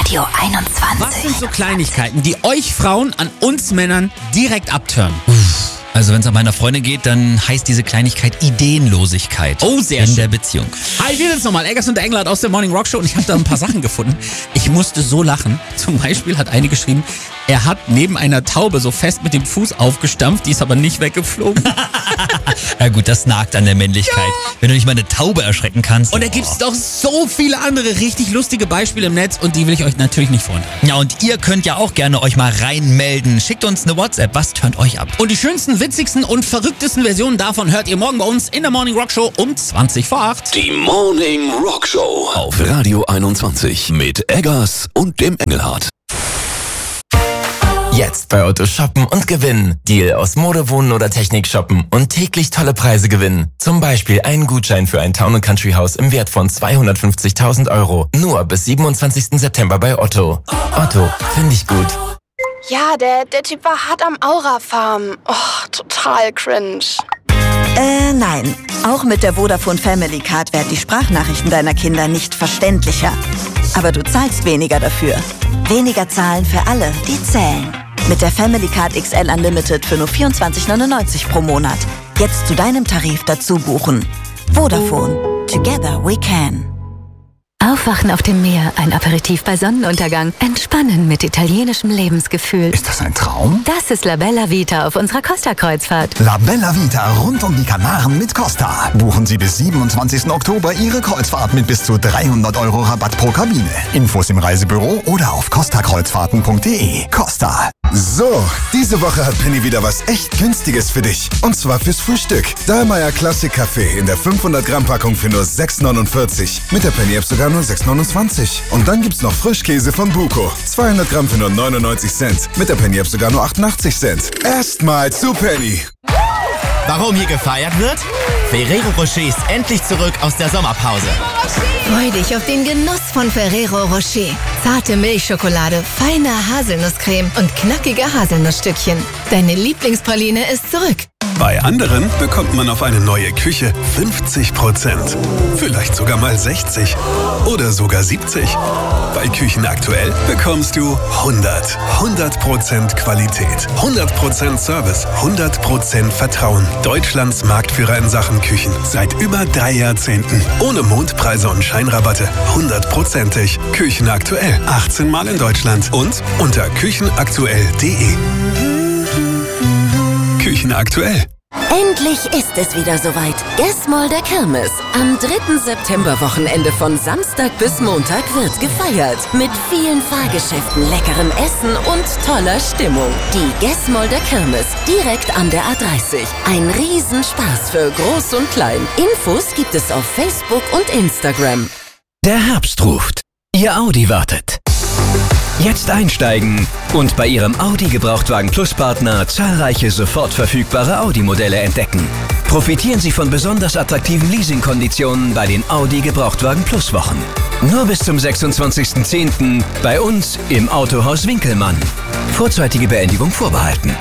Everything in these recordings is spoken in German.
Radio 21. Was sind so Kleinigkeiten, die euch Frauen an uns Männern direkt abtören? Also wenn es an meiner Freundin geht, dann heißt diese Kleinigkeit Ideenlosigkeit. Oh, sehr in schön. der Beziehung. Hi, wir sind's nochmal, Eggers und der Englert aus der Morning Rock Show und ich habe da ein paar Sachen gefunden. Ich musste so lachen. Zum Beispiel hat eine geschrieben, er hat neben einer Taube so fest mit dem Fuß aufgestampft, die ist aber nicht weggeflogen. Ja gut, das nagt an der Männlichkeit. Ja. Wenn du nicht mal eine Taube erschrecken kannst. Und da gibt's doch so viele andere richtig lustige Beispiele im Netz und die will ich euch natürlich nicht vorenthalten. Ja, und ihr könnt ja auch gerne euch mal reinmelden. Schickt uns eine WhatsApp, was tönt euch ab? Und die schönsten, witzigsten und verrücktesten Versionen davon hört ihr morgen bei uns in der Morning Rock Show um 20:08. Die Morning Rock Show auf Radio 21 mit Eggers und dem Engelhardt. Jetzt bei Otto shoppen und gewinnen. Deal aus Mode, Wohnen oder Technik shoppen und täglich tolle Preise gewinnen. Zum Beispiel einen Gutschein für ein Town & Country Haus im Wert von 250.000 €. Nur bis 27. September bei Otto. Otto, finde ich gut. Ja, der Typ war hart am Aura-Farm. Oh, total cringe. Nein. Auch mit der Vodafone Family Card werden die Sprachnachrichten deiner Kinder nicht verständlicher. Aber du zahlst weniger dafür. Weniger zahlen für alle, die zählen. Mit der Family Card XL Unlimited für nur 24,99 pro Monat. Jetzt zu deinem Tarif dazu buchen. Vodafone. Together we can. Aufwachen auf dem Meer, ein Aperitif bei Sonnenuntergang, entspannen mit italienischem Lebensgefühl. Ist das ein Traum? Das ist La Bella Vita auf unserer Costa-Kreuzfahrt. La Bella Vita rund um die Kanaren mit Costa. Buchen Sie bis 27. Oktober Ihre Kreuzfahrt mit bis zu 300 € Rabatt pro Kabine. Infos im Reisebüro oder auf costakreuzfahrten.de. Costa. So, diese Woche hat Penny wieder was echt Günstiges für dich. Und zwar fürs Frühstück. Dahlmeier Classic Kaffee in der 500 Gramm Packung für nur 6,49. Mit der Penny App sogar nur 6,29. Und dann gibt's noch Frischkäse von Buko. 200 Gramm für nur 99 Cent. Mit der Penny App sogar nur 88 Cent. Erstmal zu Penny. Warum hier gefeiert wird? Ferrero Rocher ist endlich zurück aus der Sommerpause. Freu dich auf den Genuss von Ferrero Rocher. Zarte Milchschokolade, feine Haselnusscreme und knackige Haselnussstückchen. Deine Lieblingspraline ist zurück. Bei anderen bekommt man auf eine neue Küche 50%. Vielleicht sogar mal 60 oder sogar 70. Bei Küchen aktuell bekommst du 100% Qualität, 100% Service, 100% Vertrauen. Deutschlands Marktführer in Sachen Küchen. Seit über 3 Jahrzehnten. Ohne Mondpreise und Scheinrabatte. 100%ig. Küchen aktuell. 18 Mal in Deutschland. Und unter küchenaktuell.de. Küchen aktuell. Endlich ist es wieder soweit. Guessmall der Kirmes. Am 3. September-Wochenende von Samstag bis Montag wird gefeiert. Mit vielen Fahrgeschäften, leckerem Essen und toller Stimmung. Die Guessmall der Kirmes. Direkt an der A30. Ein Riesenspaß für Groß und Klein. Infos gibt es auf Facebook und Instagram. Der Herbst ruft. Ihr Audi wartet. Jetzt einsteigen und bei Ihrem Audi Gebrauchtwagen Plus Partner zahlreiche sofort verfügbare Audi-Modelle entdecken. Profitieren Sie von besonders attraktiven Leasingkonditionen bei den Audi Gebrauchtwagen Plus Wochen. Nur bis zum 26.10. bei uns im Autohaus Winkelmann. Vorzeitige Beendigung vorbehalten.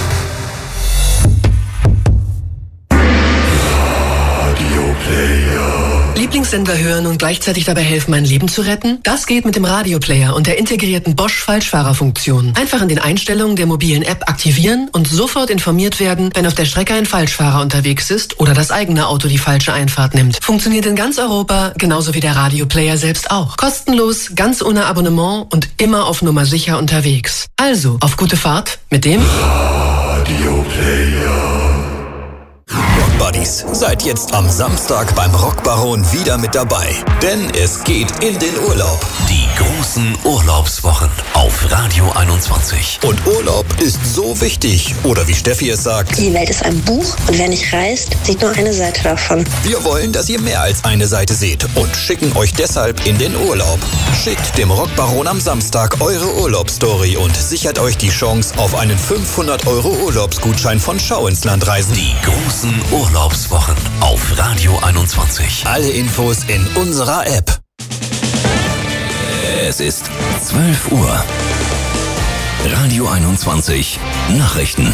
Lieblingssender hören und gleichzeitig dabei helfen, mein Leben zu retten? Das geht mit dem Radioplayer und der integrierten Bosch-Falschfahrerfunktion. Einfach in den Einstellungen der mobilen App aktivieren und sofort informiert werden, wenn auf der Strecke ein Falschfahrer unterwegs ist oder das eigene Auto die falsche Einfahrt nimmt. Funktioniert in ganz Europa, genauso wie der Radioplayer selbst auch. Kostenlos, ganz ohne Abonnement und immer auf Nummer sicher unterwegs. Also, auf gute Fahrt mit dem Radioplayer. Buddies, seid jetzt am Samstag beim Rockbaron wieder mit dabei. Denn es geht in den Urlaub. Die großen Urlaubswochen auf Radio 21. Und Urlaub ist so wichtig. Oder wie Steffi es sagt: Die Welt ist ein Buch und wer nicht reist, sieht nur eine Seite davon. Wir wollen, dass ihr mehr als eine Seite seht und schicken euch deshalb in den Urlaub. Schickt dem Rockbaron am Samstag eure Urlaubsstory und sichert euch die Chance auf einen 500 € Urlaubsgutschein von Schau ins Land reisen. Die großen Urlaubswochen auf Radio 21. Alle Infos in unserer App. Es ist 12 Uhr. Radio 21 Nachrichten.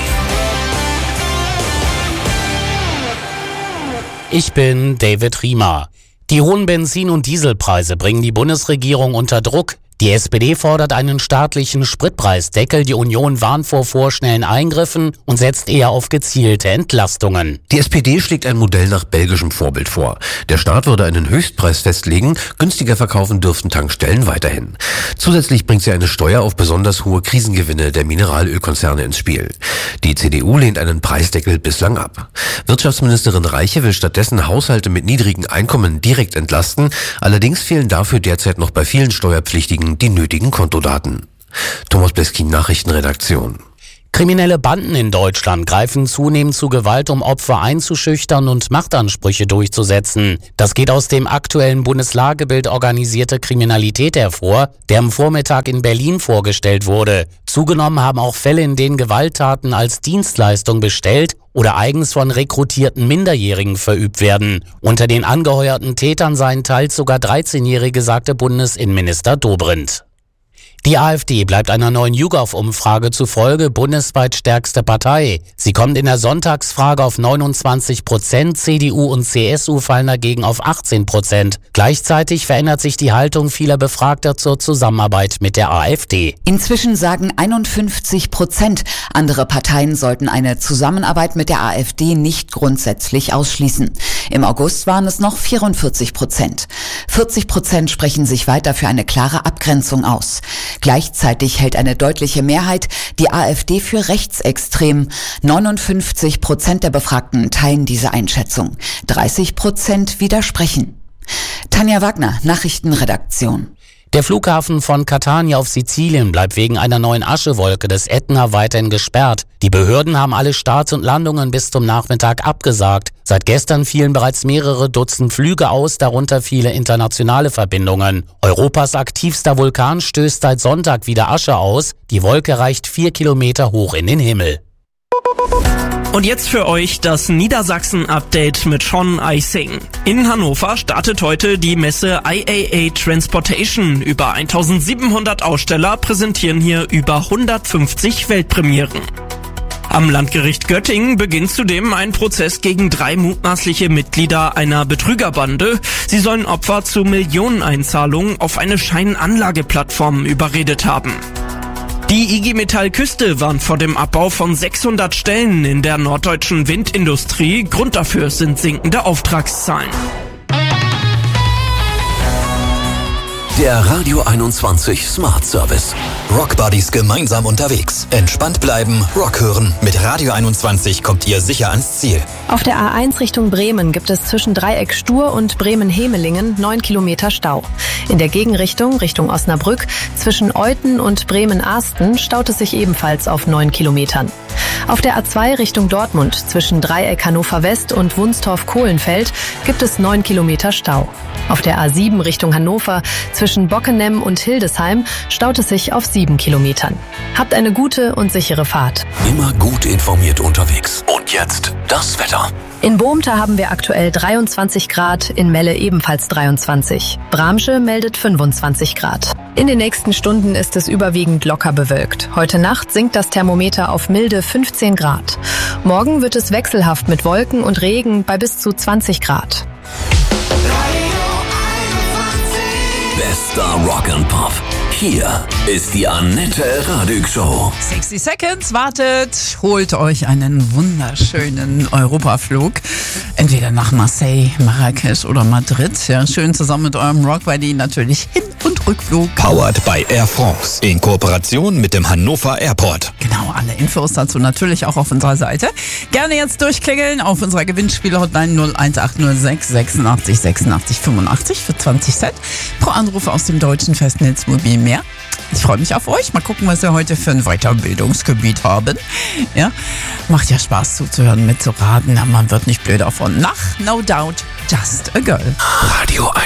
Ich bin David Riemer. Die hohen Benzin- und Dieselpreise bringen die Bundesregierung unter Druck. Die SPD fordert einen staatlichen Spritpreisdeckel, die Union warnt vor vorschnellen Eingriffen und setzt eher auf gezielte Entlastungen. Die SPD schlägt ein Modell nach belgischem Vorbild vor. Der Staat würde einen Höchstpreis festlegen, günstiger verkaufen dürften Tankstellen weiterhin. Zusätzlich bringt sie eine Steuer auf besonders hohe Krisengewinne der Mineralölkonzerne ins Spiel. Die CDU lehnt einen Preisdeckel bislang ab. Wirtschaftsministerin Reiche will stattdessen Haushalte mit niedrigen Einkommen direkt entlasten, allerdings fehlen dafür derzeit noch bei vielen Steuerpflichtigen die nötigen Kontodaten. Thomas Beskin, Nachrichtenredaktion. Kriminelle Banden in Deutschland greifen zunehmend zu Gewalt, um Opfer einzuschüchtern und Machtansprüche durchzusetzen. Das geht aus dem aktuellen Bundeslagebild organisierte Kriminalität hervor, der am Vormittag in Berlin vorgestellt wurde. Zugenommen haben auch Fälle, in denen Gewalttaten als Dienstleistung bestellt oder eigens von rekrutierten Minderjährigen verübt werden. Unter den angeheuerten Tätern seien teils sogar 13-Jährige, sagte Bundesinnenminister Dobrindt. Die AfD bleibt einer neuen YouGov-Umfrage zufolge bundesweit stärkste Partei. Sie kommt in der Sonntagsfrage auf 29%, CDU und CSU fallen dagegen auf 18%. Gleichzeitig verändert sich die Haltung vieler Befragter zur Zusammenarbeit mit der AfD. Inzwischen sagen 51%, andere Parteien sollten eine Zusammenarbeit mit der AfD nicht grundsätzlich ausschließen. Im August waren es noch 44%. 40% sprechen sich weiter für eine klare Abgrenzung aus. Gleichzeitig hält eine deutliche Mehrheit die AfD für rechtsextrem. 59% der Befragten teilen diese Einschätzung. 30% widersprechen. Tanja Wagner, Nachrichtenredaktion. Der Flughafen von Catania auf Sizilien bleibt wegen einer neuen Aschewolke des Ätna weiterhin gesperrt. Die Behörden haben alle Starts und Landungen bis zum Nachmittag abgesagt. Seit gestern fielen bereits mehrere Dutzend Flüge aus, darunter viele internationale Verbindungen. Europas aktivster Vulkan stößt seit Sonntag wieder Asche aus. Die Wolke reicht 4 Kilometer hoch in den Himmel. Und jetzt für euch das Niedersachsen-Update mit Sean Eising. In Hannover startet heute die Messe IAA Transportation. Über 1700 Aussteller präsentieren hier über 150 Weltpremieren. Am Landgericht Göttingen beginnt zudem ein Prozess gegen 3 mutmaßliche Mitglieder einer Betrügerbande. Sie sollen Opfer zu Millioneneinzahlungen auf eine Scheinanlageplattform überredet haben. Die IG Metall Küste warnt vor dem Abbau von 600 Stellen in der norddeutschen Windindustrie. Grund dafür sind sinkende Auftragszahlen. Der Radio 21 Smart Service. Rock Buddies gemeinsam unterwegs. Entspannt bleiben, Rock hören. Mit Radio 21 kommt ihr sicher ans Ziel. Auf der A1 Richtung Bremen gibt es zwischen Dreieck Stur und Bremen-Hemelingen 9 Kilometer Stau. In der Gegenrichtung, Richtung Osnabrück, zwischen Euthen und Bremen-Arsten staut es sich ebenfalls auf 9 Kilometern. Auf der A2 Richtung Dortmund, zwischen Dreieck Hannover West und Wunstorf-Kohlenfeld, gibt es 9 Kilometer Stau. Auf der A7 Richtung Hannover, zwischen Bockenem und Hildesheim, staut es sich auf 7 Kilometern. Habt eine gute und sichere Fahrt. Immer gut informiert unterwegs. Und jetzt das Wetter. In Bohmter haben wir aktuell 23 Grad, in Melle ebenfalls 23. Bramsche meldet 25 Grad. In den nächsten Stunden ist es überwiegend locker bewölkt. Heute Nacht sinkt das Thermometer auf milde 15 Grad. Morgen wird es wechselhaft mit Wolken und Regen bei bis zu 20 Grad. Bester Rock and Pop. Hier ist die Annette Radig Show. 60 Seconds wartet. Holt euch einen wunderschönen Europaflug. Entweder nach Marseille, Marrakesch oder Madrid. Ja, schön zusammen mit eurem Rock Buddy natürlich Hin- und Rückflug. Powered by Air France. In Kooperation mit dem Hannover Airport. Genau, alle Infos dazu natürlich auch auf unserer Seite. Gerne jetzt durchklingeln auf unserer Gewinnspiele-Hotline 01806 86 86 85 für 20 Cent pro Anruf aus dem deutschen Festnetz Mobilmeer. Ich freue mich auf euch. Mal gucken, was wir heute für ein Weiterbildungsgebiet haben. Ja, macht ja Spaß zuzuhören, mitzuraten. Man wird nicht blöd davon. Nach No Doubt, Just a Girl. Radio